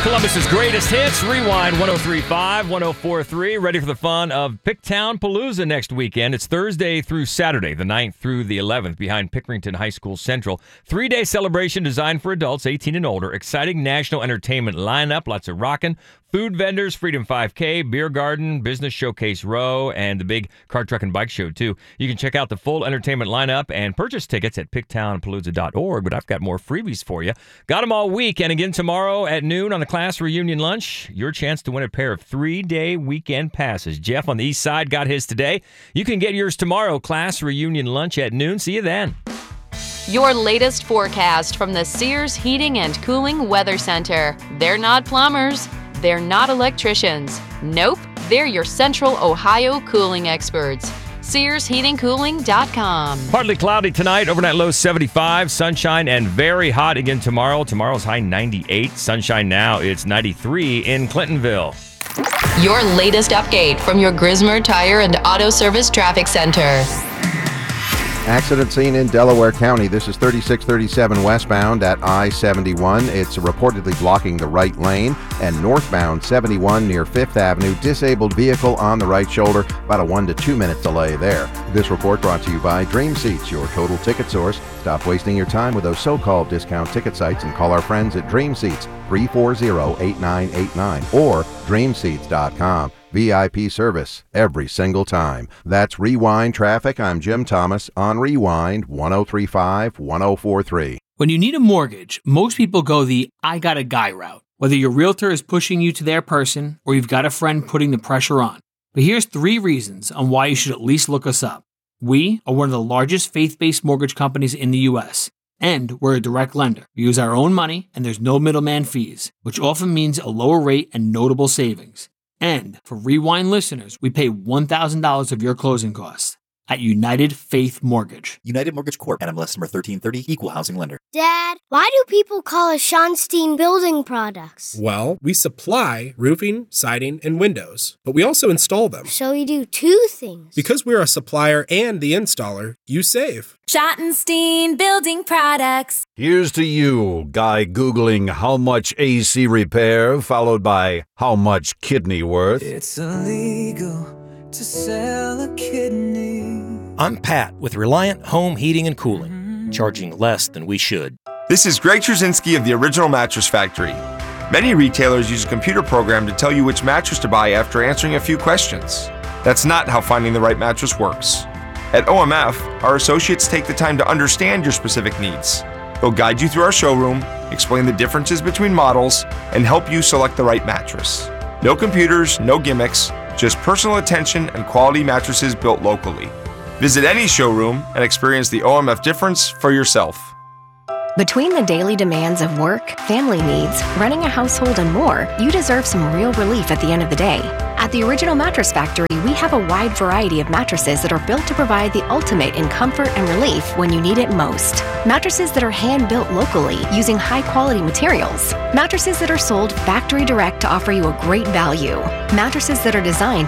Columbus's greatest hits, Rewind 103.5, 104.3. Ready for the fun of Picktown Palooza next weekend. It's Thursday through Saturday, the 9th through the 11th, behind Pickerington High School Central. 3-day celebration designed for adults 18 and older. Exciting national entertainment lineup, lots of rockin'. Food vendors, Freedom 5K, Beer Garden, Business Showcase Row, and the big car, truck, and bike show, too. You can check out the full entertainment lineup and purchase tickets at picktownpalooza.org, but I've got more freebies for you. Got them all week, and again tomorrow at noon on the class reunion lunch, your chance to win a pair of 3-day weekend passes. Jeff on the east side got his today. You can get yours tomorrow, class reunion lunch at noon. See you then. Your latest forecast from the Sears Heating and Cooling Weather Center. They're not plumbers. They're not electricians. Nope, they're your Central Ohio cooling experts. SearsHeatingCooling.com. Partly cloudy tonight, overnight low 75, sunshine and very hot again tomorrow. Tomorrow's high 98, sunshine now, it's 93 in Clintonville. Your latest update from your Grismer Tire and Auto Service Traffic Center. Accident scene in Delaware County. This is 3637 westbound at I-71. It's reportedly blocking the right lane. And northbound 71 near 5th Avenue. Disabled vehicle on the right shoulder. About a 1 to 2 minute delay there. This report brought to you by Dream Seats, your total ticket source. Stop wasting your time with those so-called discount ticket sites and call our friends at Dream Seats 340-8989 or dreamseats.com. VIP service every single time. That's Rewind Traffic. I'm Jim Thomas on Rewind 103.5, 104.3. When you need a mortgage, most people go the I got a guy route. Whether your realtor is pushing you to their person or you've got a friend putting the pressure on. But here's 3 reasons on why you should at least look us up. We are one of the largest faith-based mortgage companies in the U.S., and we're a direct lender. We use our own money, and there's no middleman fees, which often means a lower rate and notable savings. And for Rewind listeners, we pay $1,000 of your closing costs at United Faith Mortgage. United Mortgage Corp. NMLS number 1330, Equal Housing Lender. Dad, why do people call us Schonstein Building Products? Well, we supply roofing, siding, and windows, but we also install them. So we do 2 things. Because we're a supplier and the installer, you save. Schottenstein Building Products. Here's to you, guy Googling how much AC repair, followed by how much kidney worth. It's illegal to sell a kidney. I'm Pat with Reliant Home Heating and Cooling, charging less than we should. This is Greg Trzynski of the Original Mattress Factory. Many retailers use a computer program to tell you which mattress to buy after answering a few questions. That's not how finding the right mattress works. At OMF, our associates take the time to understand your specific needs. They'll guide you through our showroom, explain the differences between models, and help you select the right mattress. No computers, no gimmicks, just personal attention and quality mattresses built locally. Visit any showroom and experience the OMF difference for yourself. Between the daily demands of work, family needs, running a household, and more, you deserve some real relief at the end of the day. At the Original Mattress Factory, we have a wide variety of mattresses that are built to provide the ultimate in comfort and relief when you need it most. Mattresses that are hand-built locally using high-quality materials. Mattresses that are sold factory direct to offer you a great value. Mattresses that are designed